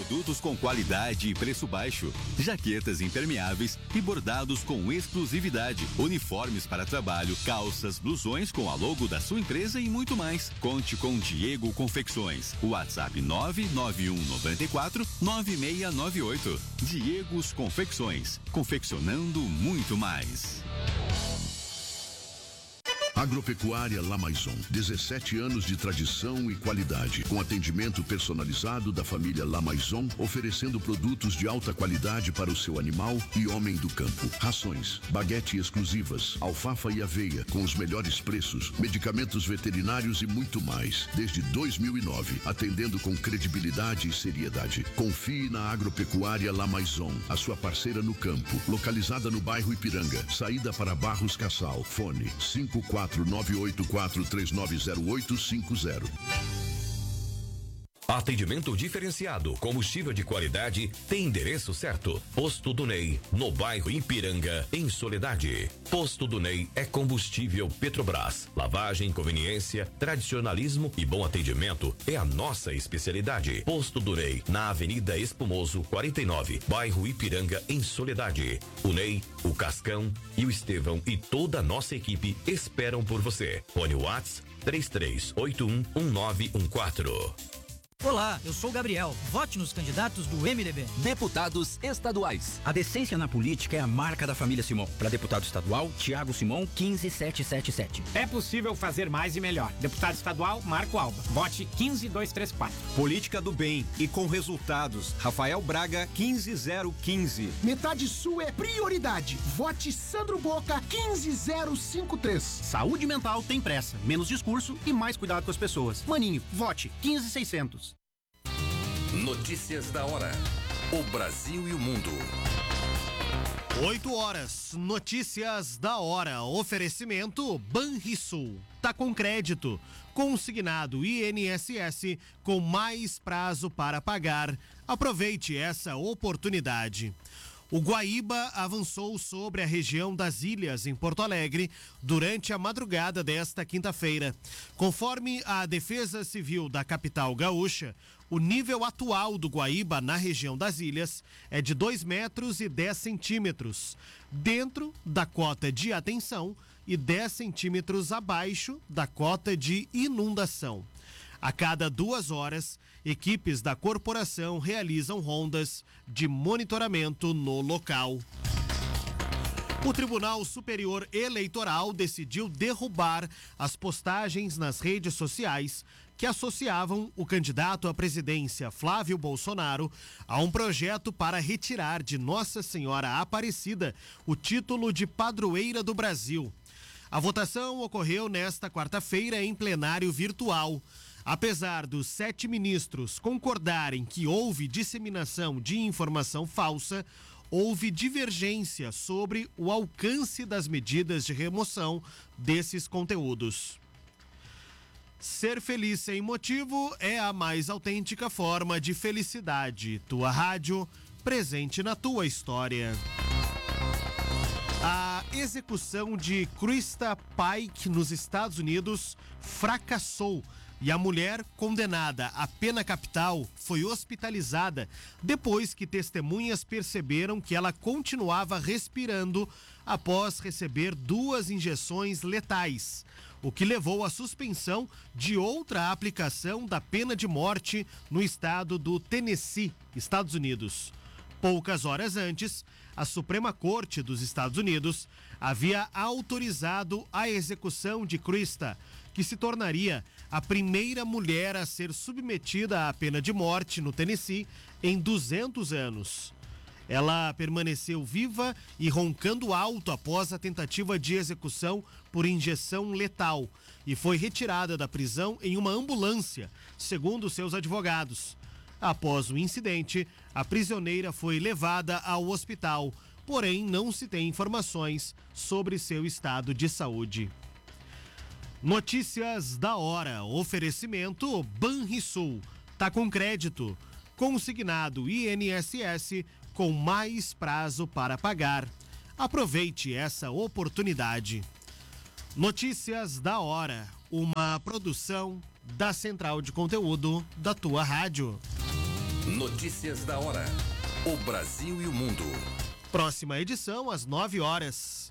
Produtos com qualidade e preço baixo. Jaquetas impermeáveis e bordados com exclusividade. Uniformes para trabalho, calças, blusões com a logo da sua empresa e muito mais. Conte com Diego Confecções. WhatsApp 99194-9698. Diego's Confecções. Confeccionando muito mais. Agropecuária La Maison, 17 anos de tradição e qualidade, com atendimento personalizado da família La Maison, oferecendo produtos de alta qualidade para o seu animal e homem do campo. Rações, baguete exclusivas, alfafa e aveia com os melhores preços, medicamentos veterinários e muito mais. Desde 2009, atendendo com credibilidade e seriedade. Confie na Agropecuária La Maison, a sua parceira no campo, localizada no bairro Ipiranga, saída para Barros Cassal. Fone 54984390850. Atendimento diferenciado, combustível de qualidade, tem endereço certo. Posto do Ney, no bairro Ipiranga, em Soledade. Posto do Ney é combustível Petrobras. Lavagem, conveniência, tradicionalismo e bom atendimento é a nossa especialidade. Posto do Ney, na Avenida Espumoso, 49, bairro Ipiranga, em Soledade. O Ney, o Cascão e o Estevão e toda a nossa equipe esperam por você. Fone WhatsApp 33811914. Olá, eu sou o Gabriel. Vote nos candidatos do MDB. Deputados estaduais. A decência na política é a marca da família Simão. Para deputado estadual, Tiago Simão, 15777. É possível fazer mais e melhor. Deputado estadual, Marco Alba. Vote 15234. Política do bem e com resultados. Rafael Braga, 15015. Metade Sul é prioridade. Vote Sandro Boca, 15053. Saúde mental tem pressa. Menos discurso e mais cuidado com as pessoas. Maninho, vote 15600. Notícias da hora. O Brasil e o mundo. 8 horas. Notícias da hora. Oferecimento Banrisul. Tá com crédito. Consignado INSS com mais prazo para pagar. Aproveite essa oportunidade. O Guaíba avançou sobre a região das Ilhas, em Porto Alegre, durante a madrugada desta quinta-feira. Conforme a Defesa Civil da capital gaúcha, o nível atual do Guaíba na região das Ilhas é de 2 metros e 10 centímetros, dentro da cota de atenção e 10 centímetros abaixo da cota de inundação. A cada 2 horas, equipes da corporação realizam rondas de monitoramento no local. O Tribunal Superior Eleitoral decidiu derrubar as postagens nas redes sociais que associavam o candidato à presidência Flávio Bolsonaro a um projeto para retirar de Nossa Senhora Aparecida o título de padroeira do Brasil. A votação ocorreu nesta quarta-feira em plenário virtual. Apesar dos 7 ministros concordarem que houve disseminação de informação falsa, houve divergência sobre o alcance das medidas de remoção desses conteúdos. Ser feliz sem motivo é a mais autêntica forma de felicidade. Tua rádio, presente na tua história. A execução de Krista Pike nos Estados Unidos fracassou. E a mulher, condenada à pena capital, foi hospitalizada depois que testemunhas perceberam que ela continuava respirando após receber 2 injeções letais, o que levou à suspensão de outra aplicação da pena de morte no estado do Tennessee, Estados Unidos. Poucas horas antes, a Suprema Corte dos Estados Unidos havia autorizado a execução de Krista, que se tornaria a primeira mulher a ser submetida à pena de morte no Tennessee em 200 anos. Ela permaneceu viva e roncando alto após a tentativa de execução por injeção letal e foi retirada da prisão em uma ambulância, segundo seus advogados. Após o incidente, a prisioneira foi levada ao hospital, porém não se tem informações sobre seu estado de saúde. Notícias da hora. Oferecimento Banrisul. Tá com crédito. Consignado INSS com mais prazo para pagar. Aproveite essa oportunidade. Notícias da hora. Uma produção da Central de Conteúdo da tua rádio. Notícias da hora. O Brasil e o mundo. Próxima edição às 9 horas.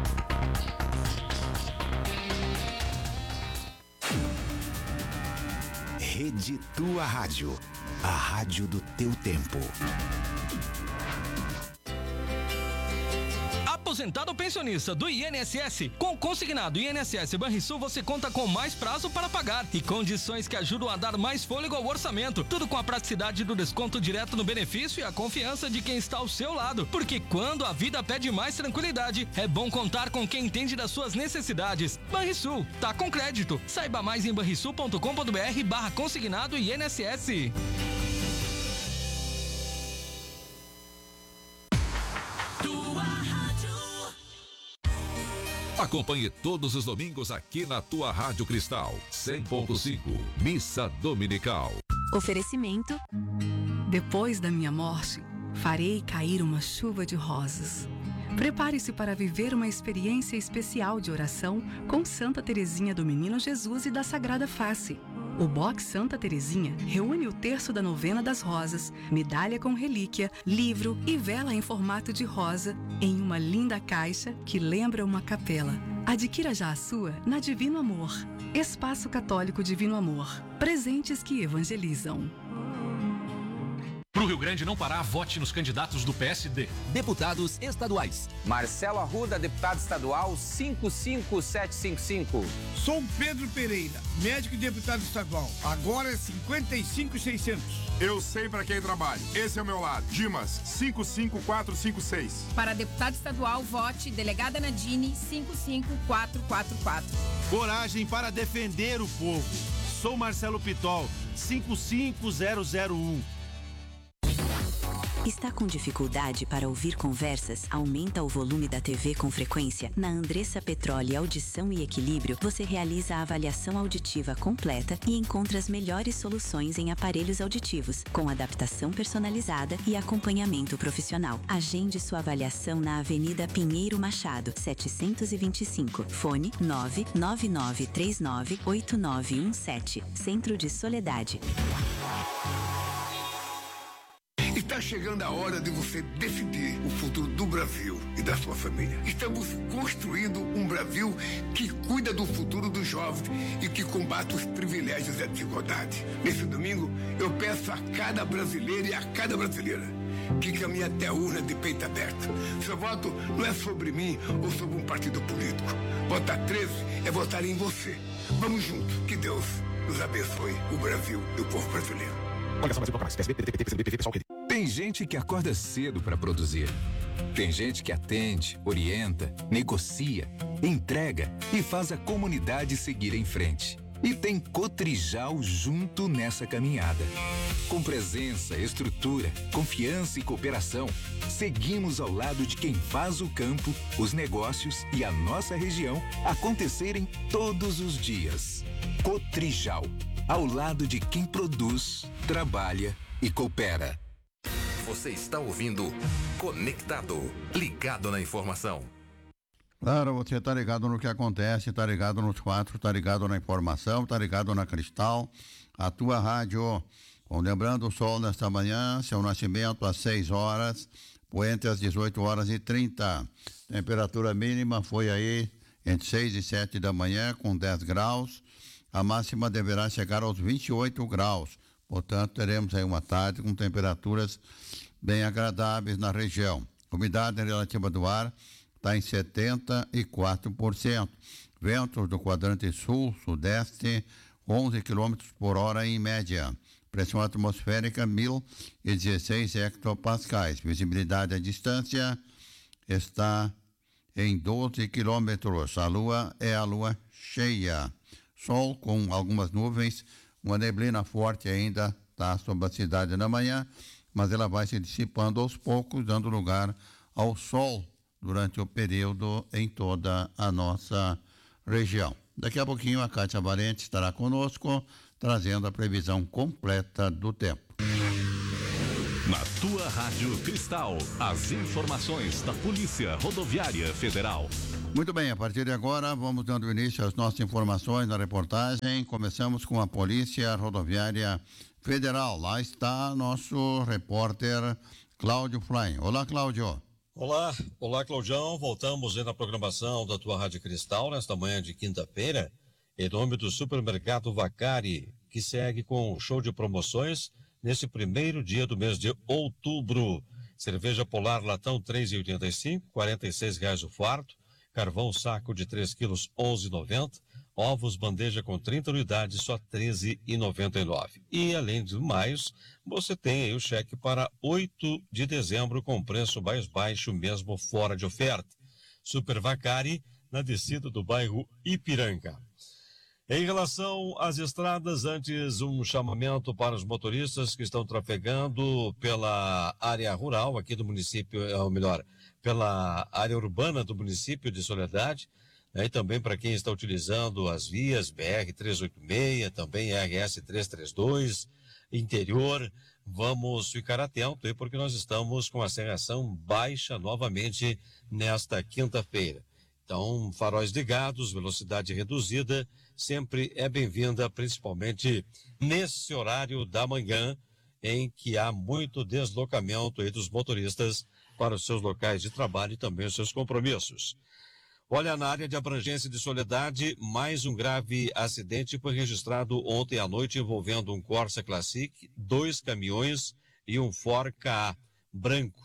Rede Tua Rádio. A rádio do teu tempo. Aposentado ou pensionista do INSS, com o consignado INSS Banrisul você conta com mais prazo para pagar e condições que ajudam a dar mais fôlego ao orçamento. Tudo com a praticidade do desconto direto no benefício e a confiança de quem está ao seu lado. Porque quando a vida pede mais tranquilidade, é bom contar com quem entende das suas necessidades. Banrisul, tá com crédito. Saiba mais em banrisul.com.br/consignado INSS. Acompanhe todos os domingos aqui na tua Rádio Cristal 100.5, Missa Dominical. Oferecimento. Depois da minha morte, farei cair uma chuva de rosas. Prepare-se para viver uma experiência especial de oração com Santa Teresinha do Menino Jesus e da Sagrada Face. O Box Santa Teresinha reúne o terço da novena das rosas, medalha com relíquia, livro e vela em formato de rosa em uma linda caixa que lembra uma capela. Adquira já a sua na Divino Amor. Espaço Católico Divino Amor. Presentes que evangelizam. Pro Rio Grande não parar, vote nos candidatos do PSD. Deputados estaduais. Marcelo Arruda, deputado estadual 55755. Sou Pedro Pereira, médico e deputado estadual. Agora é 55.600. Eu sei para quem trabalho. Esse é o meu lado. Dimas 55456. Para deputado estadual, vote delegada Nadine 55444. Coragem para defender o povo. Sou Marcelo Pitol 55001. Está com dificuldade para ouvir conversas? Aumenta o volume da TV com frequência? Na Andressa Petroli Audição e Equilíbrio, você realiza a avaliação auditiva completa e encontra as melhores soluções em aparelhos auditivos, com adaptação personalizada e acompanhamento profissional. Agende sua avaliação na Avenida Pinheiro Machado, 725. Fone 999398917. Centro de Soledade. Está chegando a hora de você decidir o futuro do Brasil e da sua família. Estamos construindo um Brasil que cuida do futuro dos jovens e que combate os privilégios e a desigualdade. Nesse domingo, eu peço a cada brasileiro e a cada brasileira que caminhe até a urna de peito aberto. Seu voto não é sobre mim ou sobre um partido político. Votar 13 é votar em você. Vamos juntos. Que Deus nos abençoe, o Brasil e o povo brasileiro. Tem gente que acorda cedo para produzir. Tem gente que atende, orienta, negocia, entrega e faz a comunidade seguir em frente. E tem Cotrijal junto nessa caminhada. Com presença, estrutura, confiança e cooperação, seguimos ao lado de quem faz o campo, os negócios e a nossa região acontecerem todos os dias. Cotrijal, ao lado de quem produz, trabalha e coopera. Você está ouvindo Conectado, ligado na informação. Claro, você está ligado no que acontece, está ligado nos quatro, está ligado na informação, está ligado na Cristal, a tua rádio. Bom, lembrando o sol nesta manhã, seu nascimento às 6 horas, poente às 18h30. Temperatura mínima foi aí entre 6 e 7 da manhã, com 10 graus. A máxima deverá chegar aos 28 graus. Portanto, teremos aí uma tarde com temperaturas bem agradáveis na região. Umidade relativa do ar está em 74%. Ventos do quadrante sul-sudeste, 11 km por hora em média. Pressão atmosférica 1016 hectopascais. Visibilidade à distância está em 12 quilômetros. A lua é a lua cheia. Sol com algumas nuvens. Uma neblina forte ainda está sobre a cidade na manhã, mas ela vai se dissipando aos poucos, dando lugar ao sol durante o período em toda a nossa região. Daqui a pouquinho a Kátia Valente estará conosco, trazendo a previsão completa do tempo. Na tua Rádio Cristal, as informações da Polícia Rodoviária Federal. Muito bem, a partir de agora vamos dando início às nossas informações na reportagem. Começamos com a Polícia Rodoviária Federal. Lá está nosso repórter Cláudio Flain. Olá, Cláudio. Olá, Claudião. Voltamos aí na programação da tua Rádio Cristal nesta manhã de quinta-feira, em nome do Supermercado Vacari, que segue com um show de promoções nesse primeiro dia do mês de outubro. Cerveja Polar Latão 3,85, R$46 o fardo. Carvão saco de 3 quilos, 11,90. Ovos bandeja com 30 unidades, só 13,99. E além do mais, você tem aí o cheque para 8 de dezembro com preço mais baixo mesmo fora de oferta. Super Vacari, na descida do bairro Ipiranga. Em relação às estradas, antes um chamamento para os motoristas que estão trafegando pela área rural aqui do município, ou melhor, pela área urbana do município de Soledade, e também para quem está utilizando as vias BR-386, também RS-332, interior, vamos ficar atentos aí porque nós estamos com a serração baixa novamente nesta quinta-feira. Então, faróis ligados, velocidade reduzida, sempre é bem-vinda, principalmente nesse horário da manhã, em que há muito deslocamento aí dos motoristas para os seus locais de trabalho e também os seus compromissos. Olha, na área de abrangência de Soledade, mais um grave acidente foi registrado ontem à noite envolvendo um Corsa Classic, 2 caminhões e um Ford Ka branco.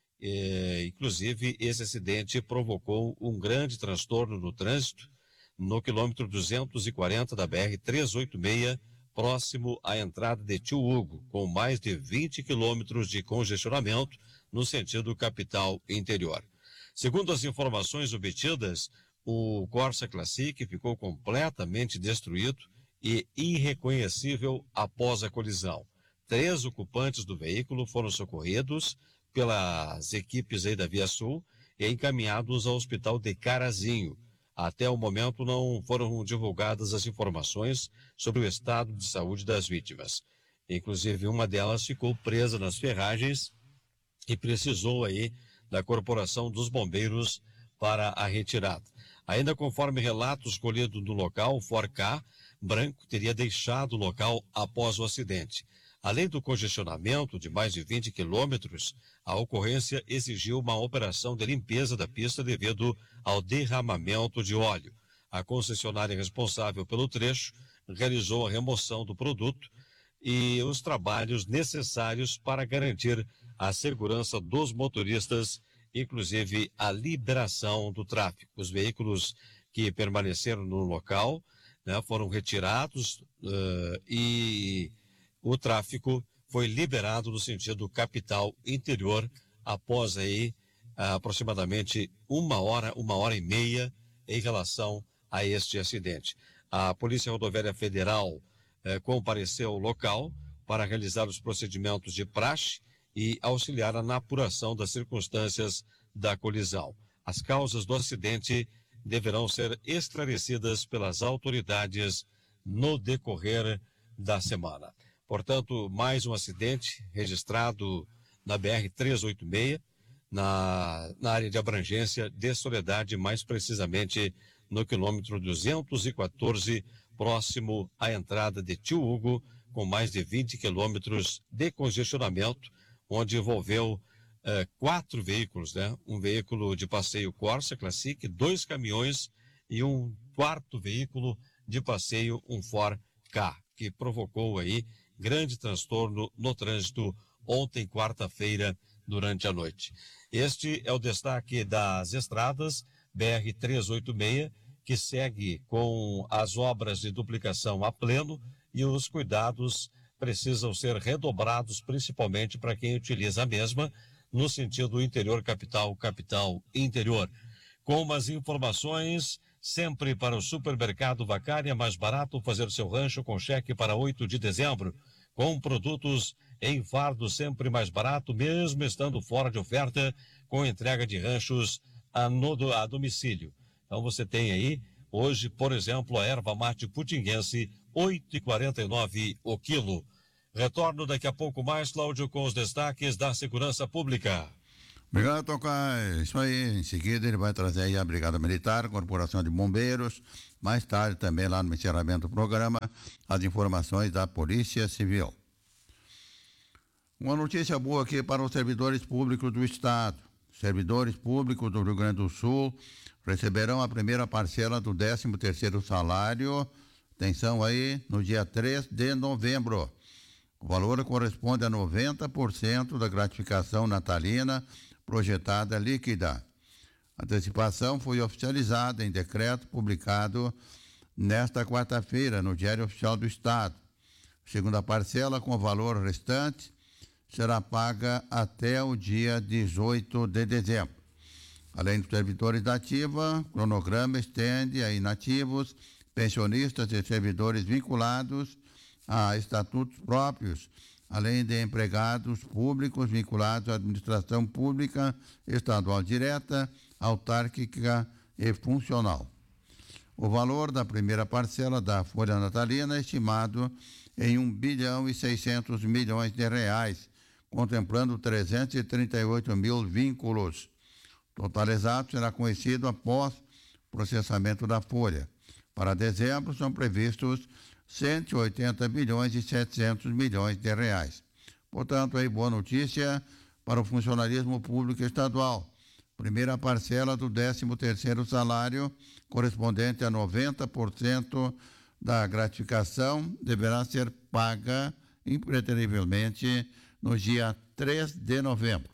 Inclusive, esse acidente provocou um grande transtorno no trânsito no quilômetro 240 da BR-386, próximo à entrada de Tio Hugo, com mais de 20 quilômetros de congestionamento no sentido capital interior. Segundo as informações obtidas, o Corsa Classic ficou completamente destruído e irreconhecível após a colisão. 3 ocupantes do veículo foram socorridos pelas equipes aí da Via Sul e encaminhados ao hospital de Carazinho. Até o momento não foram divulgadas as informações sobre o estado de saúde das vítimas. Inclusive, uma delas ficou presa nas ferragens e precisou aí da Corporação dos Bombeiros para a retirada. Ainda conforme relatos colhidos no local, o Ford Ka branco teria deixado o local após o acidente. Além do congestionamento de mais de 20 quilômetros, a ocorrência exigiu uma operação de limpeza da pista devido ao derramamento de óleo. A concessionária responsável pelo trecho realizou a remoção do produto e os trabalhos necessários para garantir a segurança dos motoristas, inclusive a liberação do tráfego. Os veículos que permaneceram no local, né, foram retirados e o tráfego foi liberado no sentido capital interior após aí aproximadamente uma hora e meia em relação a este acidente. A Polícia Rodoviária Federal compareceu ao local para realizar os procedimentos de praxe e auxiliar na apuração das circunstâncias da colisão. As causas do acidente deverão ser esclarecidas pelas autoridades no decorrer da semana. Portanto, mais um acidente registrado na BR-386, na área de abrangência de Soledade, mais precisamente no quilômetro 214, próximo à entrada de Tio Hugo, com mais de 20 quilômetros de congestionamento, onde envolveu 4 veículos, né? Um veículo de passeio Corsa Classic, 2 caminhões e um 4º veículo de passeio, um Ford Ka, que provocou aí grande transtorno no trânsito ontem, quarta-feira, durante a noite. Este é o destaque das estradas BR-386, que segue com as obras de duplicação a pleno e os cuidados precisam ser redobrados, principalmente para quem utiliza a mesma no sentido interior capital, capital interior. Com as informações sempre para o Supermercado Vacari, é mais barato fazer seu rancho com cheque para 8 de dezembro, com produtos em fardo sempre mais barato, mesmo estando fora de oferta, com entrega de ranchos a domicílio. Então você tem aí, hoje, por exemplo, a erva mate putinguense, R$ 8,49 o quilo. Retorno daqui a pouco mais, Cláudio, com os destaques da segurança pública. Obrigado, Tocai. Isso aí. Em seguida, ele vai trazer aí a Brigada Militar, a Corporação de Bombeiros. Mais tarde, também lá no encerramento do programa, as informações da Polícia Civil. Uma notícia boa aqui para os servidores públicos do Estado. Servidores públicos do Rio Grande do Sul receberão a primeira parcela do 13º salário, atenção aí, no dia 3 de novembro. O valor corresponde a 90% da gratificação natalina projetada líquida. A antecipação foi oficializada em decreto publicado nesta quarta-feira no Diário Oficial do Estado. A segunda parcela, com o valor restante, será paga até o dia 18 de dezembro. Além dos servidores da ativa, o cronograma estende a inativos, pensionistas e servidores vinculados a estatutos próprios, além de empregados públicos vinculados à administração pública, estadual direta, autárquica e funcional. O valor da primeira parcela da folha natalina é estimado em R$1,6 bilhão, contemplando 338 mil vínculos. O total exato será conhecido após o processamento da folha. Para dezembro, são previstos 180 bilhões e 700 milhões de reais. Portanto, aí boa notícia para o funcionalismo público estadual. Primeira parcela do 13º salário, correspondente a 90% da gratificação, deverá ser paga impreterivelmente no dia 3 de novembro.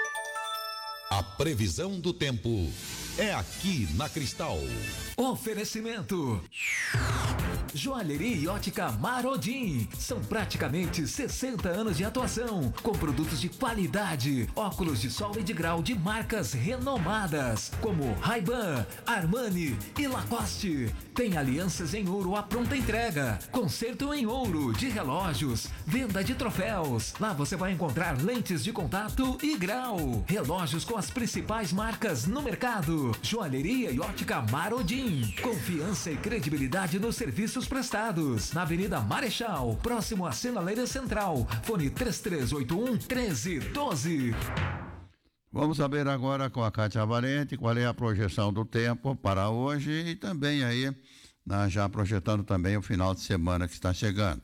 A previsão do tempo é aqui na Cristal. Oferecimento. Joalheria e ótica Marodim. São praticamente 60 anos de atuação, com produtos de qualidade, óculos de sol e de grau de marcas renomadas, como Ray-Ban, Armani e Lacoste. Tem alianças em ouro à pronta entrega, conserto em ouro de relógios, venda de troféus. Lá você vai encontrar lentes de contato e grau, relógios com as principais marcas no mercado. Joalheria e ótica Marodim. Confiança e credibilidade nos serviços prestados. Na Avenida Marechal, próximo à Sinaleira Central. Fone 3381-1312. Vamos saber agora com a Kátia Valente qual é a projeção do tempo para hoje e também aí, já projetando também o final de semana que está chegando.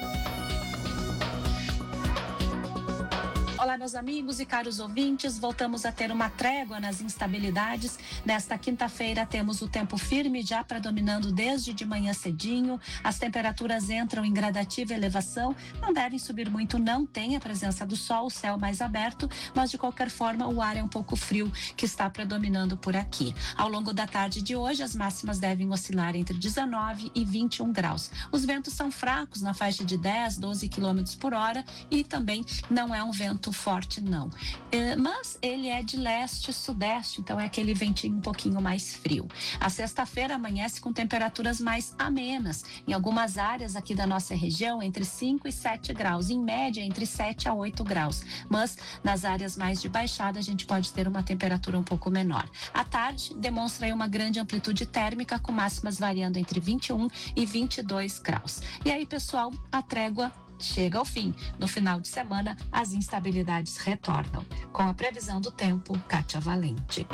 Olá, meus amigos e caros ouvintes, voltamos a ter uma trégua nas instabilidades. Nesta quinta-feira temos o tempo firme já predominando desde de manhã cedinho. As temperaturas entram em gradativa elevação, não devem subir muito, não tem a presença do sol, o céu mais aberto, mas de qualquer forma o ar é um pouco frio que está predominando por aqui. Ao longo da tarde de hoje, as máximas devem oscilar entre 19 e 21 graus. Os ventos são fracos na faixa de 10, 12 km por hora e também não é um vento forte, não. Mas ele é de leste-sudeste, então é aquele ventinho um pouquinho mais frio. A sexta-feira amanhece com temperaturas mais amenas. Em algumas áreas aqui da nossa região, entre 5 e 7 graus. Em média, entre 7 a 8 graus. Mas nas áreas mais de baixada, a gente pode ter uma temperatura um pouco menor. À tarde, demonstra aí uma grande amplitude térmica, com máximas variando entre 21 e 22 graus. E aí, pessoal, a trégua chega ao fim. No final de semana, as instabilidades retornam. Com a previsão do tempo, Kátia Valente.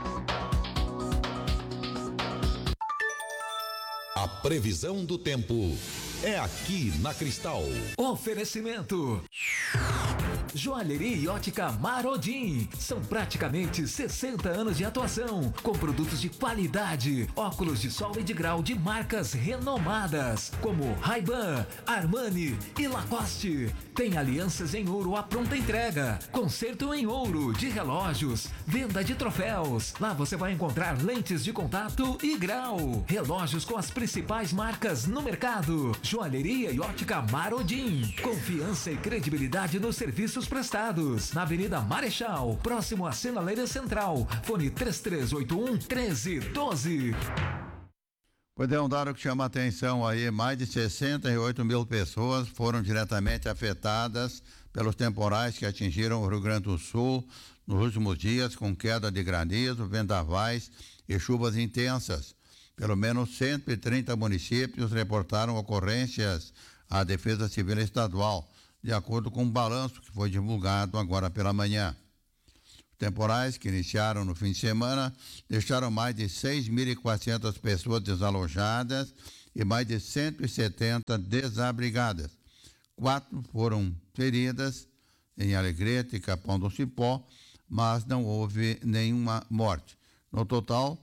A previsão do tempo é aqui na Cristal. Oferecimento. Joalheria e ótica Marodim. São praticamente 60 anos de atuação, com produtos de qualidade, óculos de sol e de grau de marcas renomadas, como Ray-Ban, Armani e Lacoste. Tem alianças em ouro à pronta entrega, conserto em ouro de relógios, venda de troféus. Lá você vai encontrar lentes de contato e grau, relógios com as principais marcas no mercado. Joalheria e ótica Marodim. Confiança e credibilidade nos serviços prestados. Na Avenida Marechal, próximo à Sinaleira Central. Fone 3381-1312. Pois é, um dado que chama a atenção aí, mais de 68 mil pessoas foram diretamente afetadas pelos temporais que atingiram o Rio Grande do Sul nos últimos dias, com queda de granizo, vendavais e chuvas intensas. Pelo menos 130 municípios reportaram ocorrências à Defesa Civil Estadual, de acordo com um balanço que foi divulgado agora pela manhã. Temporais que iniciaram no fim de semana deixaram mais de 6.400 pessoas desalojadas e mais de 170 desabrigadas. 4 foram feridas em Alegrete e Capão do Cipó, mas não houve nenhuma morte. No total,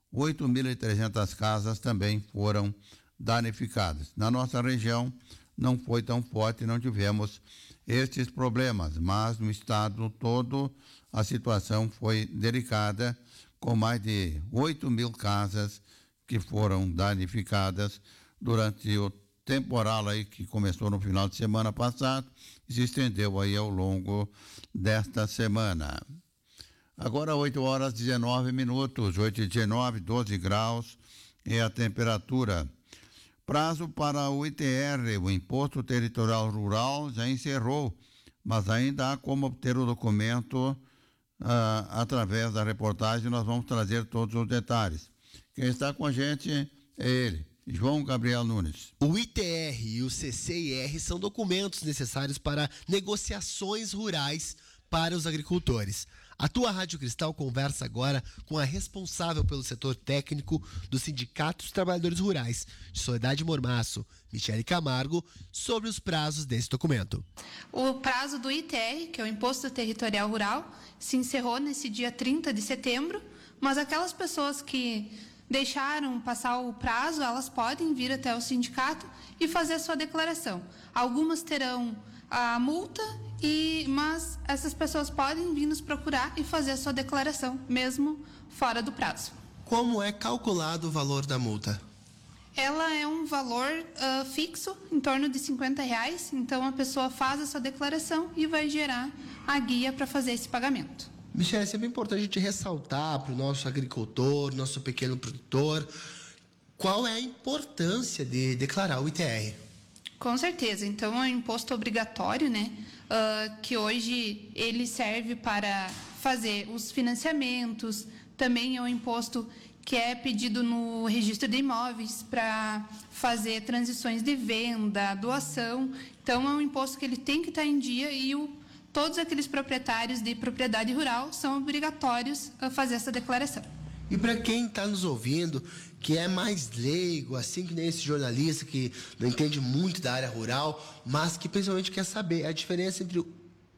8.300 casas também foram danificadas. Na nossa região não foi tão forte, não tivemos estes problemas, mas no estado todo a situação foi delicada, com mais de 8.000 casas que foram danificadas durante o temporal aí que começou no final de semana passado e se estendeu aí ao longo desta semana. Agora 8h19, 8h19, 12 graus é a temperatura. Prazo para o ITR, o Imposto Territorial Rural, já encerrou, mas ainda há como obter o documento através da reportagem. Nós vamos trazer todos os detalhes. Quem está com a gente é ele, João Gabriel Nunes. O ITR e o CCIR são documentos necessários para negociações rurais para os agricultores. A tua Rádio Cristal conversa agora com a responsável pelo setor técnico do Sindicato dos Trabalhadores Rurais de Soledade Mormaço, Michele Camargo, sobre os prazos desse documento. O prazo do ITR, que é o Imposto Territorial Rural, se encerrou nesse dia 30 de setembro, mas aquelas pessoas que deixaram passar o prazo, elas podem vir até o sindicato e fazer a sua declaração. Algumas terão a multa, mas essas pessoas podem vir nos procurar e fazer a sua declaração, mesmo fora do prazo. Como é calculado o valor da multa? Ela é um valor fixo, em torno de R$50, então a pessoa faz a sua declaração e vai gerar a guia para fazer esse pagamento. Michele, é sempre importante a gente ressaltar para o nosso agricultor, nosso pequeno produtor, qual é a importância de declarar o ITR. Com certeza. Então, é um imposto obrigatório, né? Que hoje ele serve para fazer os financiamentos. Também é um imposto que é pedido no registro de imóveis para fazer transições de venda, doação. Então, é um imposto que ele tem que estar em dia e todos aqueles proprietários de propriedade rural são obrigatórios a fazer essa declaração. E para quem está nos ouvindo, que é mais leigo, assim que nem esse jornalista que não entende muito da área rural, mas que principalmente quer saber a diferença entre o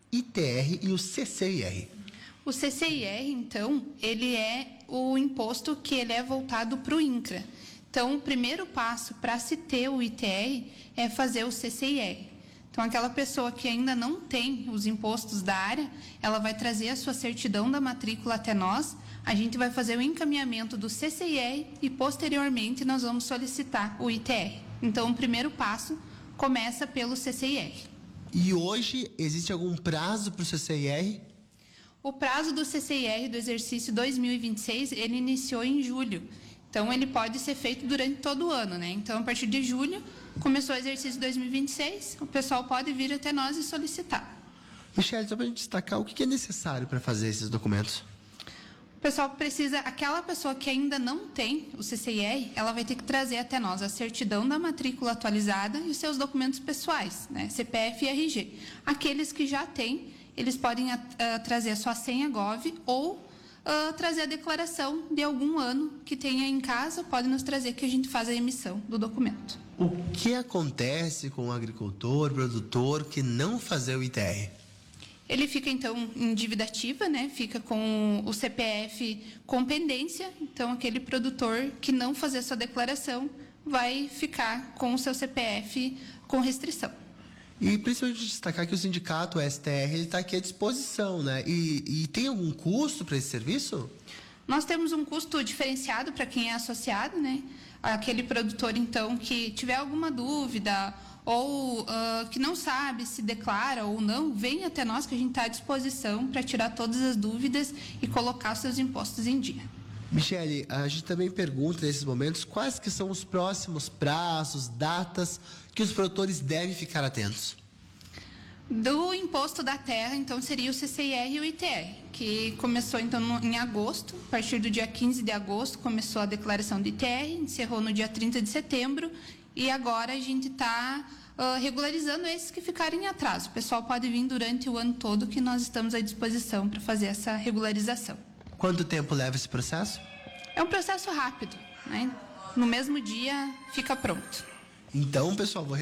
ITR e o CCIR. O CCIR, então, ele é o imposto que ele é voltado para o INCRA. Então, o primeiro passo para se ter o ITR é fazer o CCIR. Então, aquela pessoa que ainda não tem os impostos da área, ela vai trazer a sua certidão da matrícula até nós, a gente vai fazer o encaminhamento do CCIR e, posteriormente, nós vamos solicitar o ITR. Então, o primeiro passo começa pelo CCIR. E hoje, existe algum prazo para o CCIR? O prazo do CCIR do exercício 2026, ele iniciou em julho. Então, ele pode ser feito durante todo o ano, né? Então, a partir de julho, começou o exercício 2026, o pessoal pode vir até nós e solicitar. Michele, só para a gente destacar, o que é necessário para fazer esses documentos? O pessoal precisa, aquela pessoa que ainda não tem o CCIR, ela vai ter que trazer até nós a certidão da matrícula atualizada e os seus documentos pessoais, né? CPF e RG. Aqueles que já têm, eles podem trazer a sua senha Gov ou trazer a declaração de algum ano que tenha em casa, pode nos trazer que a gente faz a emissão do documento. O que acontece com o agricultor, produtor que não fazer o ITR? Ele fica, então, em dívida ativa, né? Fica com o CPF com pendência. Então, aquele produtor que não fazer a sua declaração vai ficar com o seu CPF com restrição. E principalmente destacar que o sindicato, o STR, ele está aqui à disposição, né? E tem algum custo para esse serviço? Nós temos um custo diferenciado para quem é associado, né? Aquele produtor, então, que tiver alguma dúvida ou que não sabe se declara ou não, vem até nós que a gente está à disposição para tirar todas as dúvidas e colocar os seus impostos em dia. Michele, a gente também pergunta nesses momentos quais que são os próximos prazos, datas que os produtores devem ficar atentos. Do imposto da terra, então, seria o CCIR e o ITR, que começou, então, em agosto. A partir do dia 15 de agosto, começou a declaração do ITR, encerrou no dia 30 de setembro, e agora a gente está regularizando esses que ficarem em atraso. O pessoal pode vir durante o ano todo, que nós estamos à disposição para fazer essa regularização. Quanto tempo leva esse processo? É um processo rápido, né? No mesmo dia fica pronto. Então, pessoal, vou